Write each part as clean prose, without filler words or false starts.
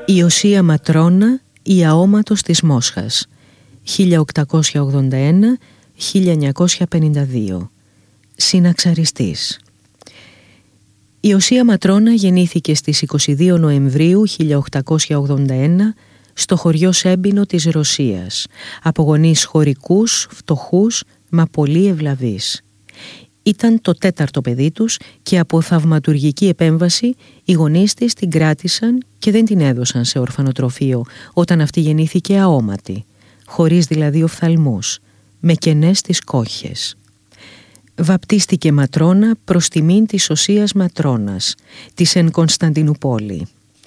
Ιωσία Ματρόνα, η αόματος της Μόσχας, 1881-1952. Συναξαριστής. Η Ιωσία Ματρόνα γεννήθηκε στις 22 Νοεμβρίου 1881 στο χωριό Σέμπινο της Ρωσίας, από γονείς χωρικούς, φτωχούς, μα πολύ ευλαβείς. Ήταν το τέταρτο παιδί τους και από θαυματουργική επέμβαση οι γονείς της την κράτησαν και δεν την έδωσαν σε ορφανοτροφείο όταν αυτή γεννήθηκε αόματη, χωρίς δηλαδή οφθαλμούς, με κενές τις κόχες. Βαπτίστηκε Ματρόνα προς τιμήν της Οσίας Ματρόνας, της εν Κωνσταντινουπόλη.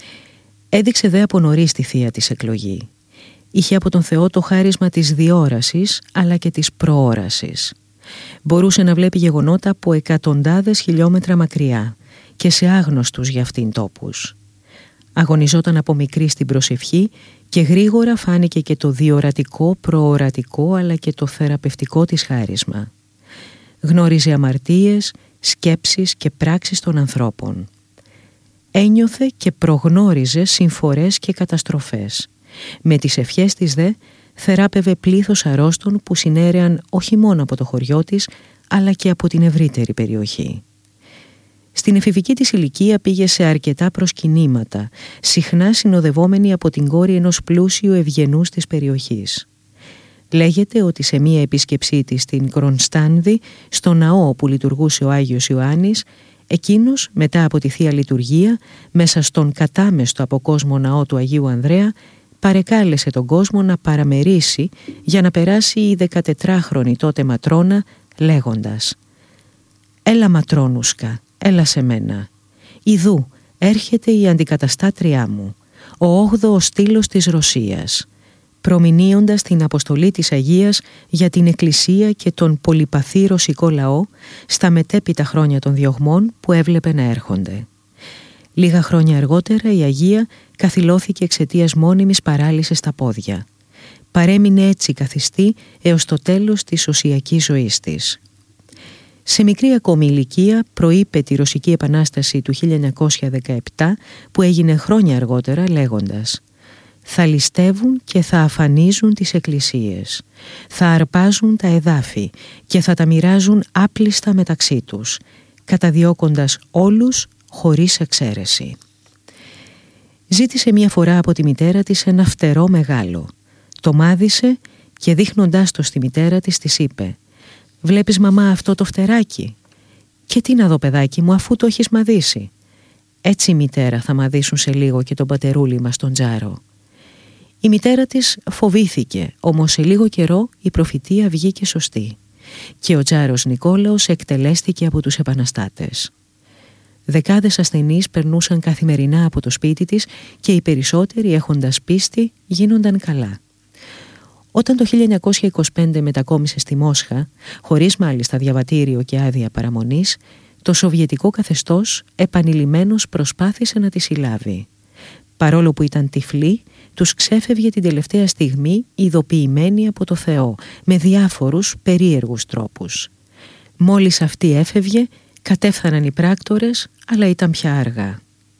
Έδειξε δε από νωρίς τη θεία της εκλογή. Είχε από τον Θεό το χάρισμα της διόρασης αλλά και της προόρασης. Μπορούσε να βλέπει γεγονότα από εκατοντάδες χιλιόμετρα μακριά και σε άγνωστους για αυτήν τόπους. Αγωνιζόταν από μικρή στην προσευχή και γρήγορα φάνηκε και το διορατικό, προορατικό αλλά και το θεραπευτικό της χάρισμα. Γνώριζε αμαρτίες, σκέψεις και πράξεις των ανθρώπων. Ένιωθε και προγνώριζε συμφορές και καταστροφές. Με τις ευχές της δε θεράπευε πλήθος αρρώστων που συνέρεαν όχι μόνο από το χωριό της, αλλά και από την ευρύτερη περιοχή. Στην εφηβική της ηλικία πήγε σε αρκετά προσκυνήματα, συχνά συνοδευόμενη από την κόρη ενός πλούσιου ευγενούς της περιοχής. Λέγεται ότι σε μία επίσκεψή της στην Κρονστάνδη, στο ναό όπου λειτουργούσε ο Άγιος Ιωάννης, εκείνος μετά από τη Θεία Λειτουργία, μέσα στον κατάμεστο από κόσμο ναό του Αγίου Ανδρέα, παρεκάλεσε τον κόσμο να παραμερίσει για να περάσει η 14χρονη τότε Ματρόνα, λέγοντας «Έλα Ματρόνουσκα, έλα σε μένα. Ιδού έρχεται η αντικαταστάτριά μου, ο 8ος στήλος της Ρωσίας», προμηνύοντας την αποστολή της Αγίας για την Εκκλησία και τον πολυπαθή ρωσικό λαό στα μετέπειτα χρόνια των διωγμών που έβλεπε να έρχονται. Λίγα χρόνια αργότερα η Αγία καθυλώθηκε εξαιτίας μόνιμης παράλυσης στα πόδια. Παρέμεινε έτσι καθιστή έως το τέλος της οσιακής ζωής της. Σε μικρή ακόμη ηλικία προείπε τη Ρωσική Επανάσταση του 1917 που έγινε χρόνια αργότερα λέγοντας «Θα ληστεύουν και θα αφανίζουν τις εκκλησίες, θα αρπάζουν τα εδάφη και θα τα μοιράζουν άπλιστα μεταξύ τους, καταδιώκοντας όλους χωρίς εξαίρεση». Ζήτησε μία φορά από τη μητέρα της ένα φτερό μεγάλο. Το μάδισε και δείχνοντάς το στη μητέρα της είπε «Βλέπεις μαμά αυτό το φτεράκι? Και τι να δω παιδάκι μου αφού το έχεις μαδίσει?» «Έτσι μητέρα θα μαδίσουν σε λίγο και τον πατερούλη μας τον Τζάρο». Η μητέρα της φοβήθηκε, όμως σε λίγο καιρό η προφητεία βγήκε σωστή και ο Τζάρος Νικόλαος εκτελέστηκε από τους επαναστάτες. Δεκάδες ασθενείς περνούσαν καθημερινά από το σπίτι της και οι περισσότεροι έχοντας πίστη γίνονταν καλά. Όταν το 1925 μετακόμισε στη Μόσχα, χωρίς μάλιστα διαβατήριο και άδεια παραμονής, το σοβιετικό καθεστώς επανειλημμένως προσπάθησε να τη συλλάβει. Παρόλο που ήταν τυφλή, τους ξέφευγε την τελευταία στιγμή ειδοποιημένη από το Θεό, με διάφορους περίεργους τρόπους. Μόλις αυτή έφευγε, κατέφθαναν οι πράκτορες, αλλά ήταν πια αργά.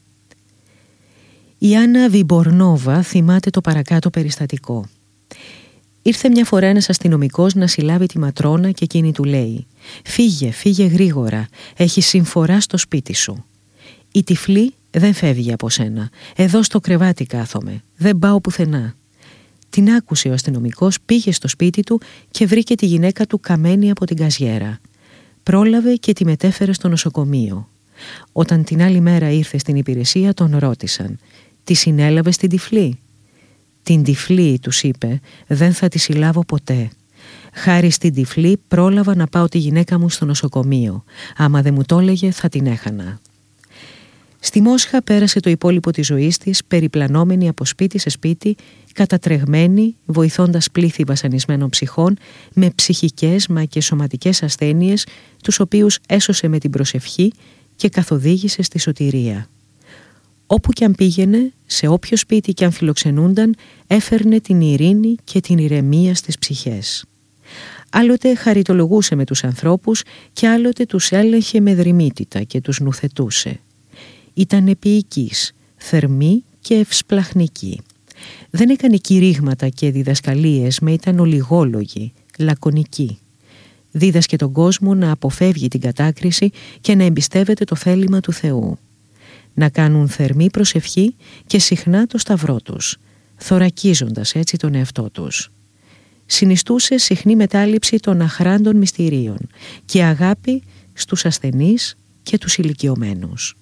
Η Άννα Βιμπορνόβα θυμάται το παρακάτω περιστατικό. Ήρθε μια φορά ένας αστυνομικός να συλλάβει τη Ματρόνα και εκείνη του λέει «Φύγε, φύγε γρήγορα, έχει συμφορά στο σπίτι σου». «Η τυφλή δεν φεύγει από σένα, εδώ στο κρεβάτι κάθομαι, δεν πάω πουθενά». Την άκουσε ο αστυνομικός, πήγε στο σπίτι του και βρήκε τη γυναίκα του καμένη από την καζιέρα. Πρόλαβε και τη μετέφερε στο νοσοκομείο. Όταν την άλλη μέρα ήρθε στην υπηρεσία τον ρώτησαν «Τη συνέλαβε στην τυφλή?» «Την τυφλή», τους είπε, «δεν θα τη συλλάβω ποτέ. Χάρη στην τυφλή πρόλαβα να πάω τη γυναίκα μου στο νοσοκομείο. Άμα δεν μου το έλεγε θα την έχανα». Στη Μόσχα πέρασε το υπόλοιπο της ζωής της περιπλανόμενη από σπίτι σε σπίτι, κατατρεγμένη, βοηθώντας πλήθη βασανισμένων ψυχών με ψυχικές μα και σωματικές ασθένειες, τους οποίους έσωσε με την προσευχή και καθοδήγησε στη σωτηρία. Όπου κι αν πήγαινε, σε όποιο σπίτι κι αν φιλοξενούνταν, έφερνε την ειρήνη και την ηρεμία στις ψυχές. Άλλοτε χαριτολογούσε με τους ανθρώπους και άλλοτε τους έλεγχε με δρυμύτητα και τους νουθετούσε. Ήταν επίοικης, θερμή και ευσπλαχνική. Δεν έκανε κηρύγματα και διδασκαλίες, μα ήταν ολιγόλογη, λακωνική. Δίδασκε τον κόσμο να αποφεύγει την κατάκριση και να εμπιστεύεται το θέλημα του Θεού. Να κάνουν θερμή προσευχή και συχνά το σταυρό τους, θωρακίζοντας έτσι τον εαυτό τους. Συνιστούσε συχνή μετάληψη των αχράντων μυστηρίων και αγάπη στους ασθενείς και τους ηλικιωμένους.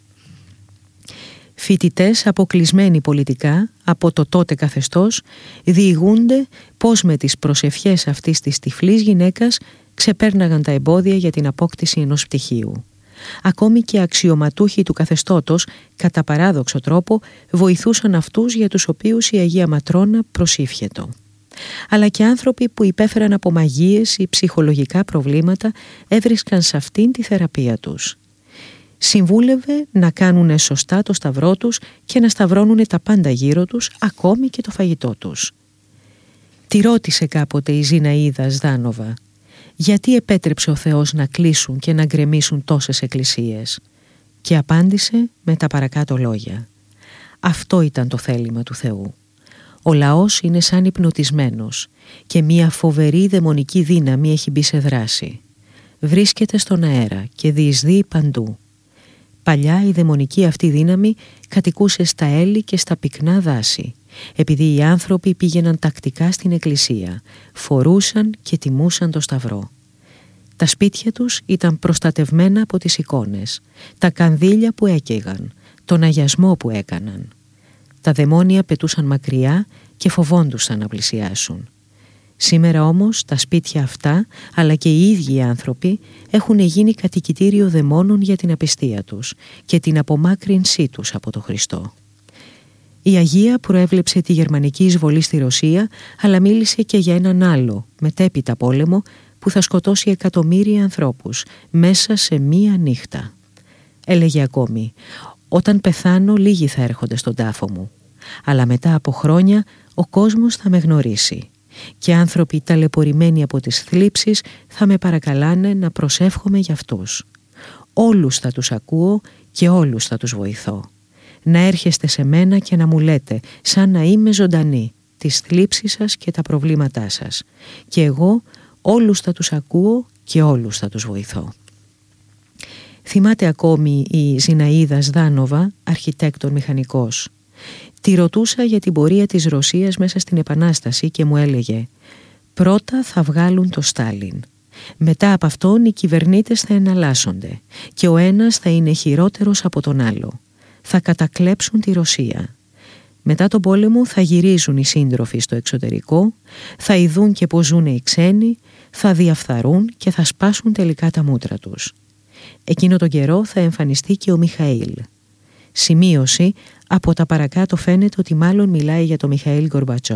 Φοιτητές αποκλεισμένοι πολιτικά από το τότε καθεστώς διηγούνται πως με τις προσευχές αυτής της τυφλής γυναίκας ξεπέρναγαν τα εμπόδια για την απόκτηση ενός πτυχίου. Ακόμη και αξιωματούχοι του καθεστώτος, κατά παράδοξο τρόπο, βοηθούσαν αυτούς για τους οποίους η Αγία Ματρόνα προσήφιετο. Αλλά και άνθρωποι που υπέφεραν από μαγείες ή ψυχολογικά προβλήματα έβρισκαν σε αυτήν τη θεραπεία τους. Συμβούλευε να κάνουν σωστά το σταυρό τους και να σταυρώνουν τα πάντα γύρω τους, ακόμη και το φαγητό τους. Τη ρώτησε κάποτε η Ζηναΐδα Σδάνοβα, γιατί επέτρεψε ο Θεός να κλείσουν και να γκρεμίσουν τόσες εκκλησίες, και απάντησε με τα παρακάτω λόγια. Αυτό ήταν το θέλημα του Θεού. Ο λαός είναι σαν υπνοτισμένος και μια φοβερή δαιμονική δύναμη έχει μπει σε δράση. Βρίσκεται στον αέρα και διεισδύει παντού. Παλιά η δαιμονική αυτή δύναμη κατοικούσε στα έλλη και στα πυκνά δάση, επειδή οι άνθρωποι πήγαιναν τακτικά στην εκκλησία, φορούσαν και τιμούσαν το σταυρό. Τα σπίτια τους ήταν προστατευμένα από τις εικόνες, τα κανδύλια που έκαιγαν, τον αγιασμό που έκαναν. Τα δαιμόνια πετούσαν μακριά και φοβόντουσαν να πλησιάσουν. Σήμερα όμως τα σπίτια αυτά, αλλά και οι ίδιοι οι άνθρωποι, έχουν γίνει κατοικητήριο δαιμόνων για την απιστία τους και την απομάκρυνσή τους από τον Χριστό. Η Αγία προέβλεψε τη γερμανική εισβολή στη Ρωσία, αλλά μίλησε και για έναν άλλο, μετέπειτα πόλεμο, που θα σκοτώσει εκατομμύρια ανθρώπους μέσα σε μία νύχτα. Έλεγε ακόμη, «Όταν πεθάνω λίγοι θα έρχονται στον τάφο μου, αλλά μετά από χρόνια ο κόσμος θα με γνωρίσει και άνθρωποι ταλαιπωρημένοι από τις θλίψεις θα με παρακαλάνε να προσεύχομαι για αυτούς. Όλους θα τους ακούω και όλους θα τους βοηθώ. Να έρχεστε σε μένα και να μου λέτε, σαν να είμαι ζωντανή, τις θλίψεις σας και τα προβλήματά σας, και εγώ όλους θα τους ακούω και όλους θα τους βοηθώ». Θυμάται ακόμη η Ζηναΐδα Σδάνοβα, αρχιτέκτον μηχανικός. Τη ρωτούσα για την πορεία της Ρωσίας μέσα στην Επανάσταση και μου έλεγε «Πρώτα θα βγάλουν το Στάλιν. Μετά από αυτόν οι κυβερνήτες θα εναλλάσσονται και ο ένας θα είναι χειρότερος από τον άλλο. Θα κατακλέψουν τη Ρωσία. Μετά τον πόλεμο θα γυρίζουν οι σύντροφοι στο εξωτερικό, θα ειδούν και πως ζουν οι ξένοι, θα διαφθαρούν και θα σπάσουν τελικά τα μούτρα τους. Εκείνο τον καιρό θα εμφανιστεί και ο Μιχαήλ». Σημείωση, από τα παρακάτω φαίνεται ότι μάλλον μιλάει για τον Μιχαήλ Γκορμπατσόφ.